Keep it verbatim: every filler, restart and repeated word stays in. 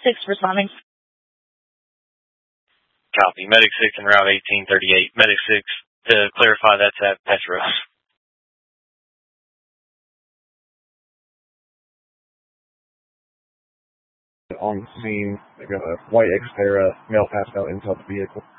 six responding. Copy. Medic six en route eighteen thirty-eight. Medic six, to clarify, that's at Petros. On scene, they've got a white Xterra male passed out inside the vehicle.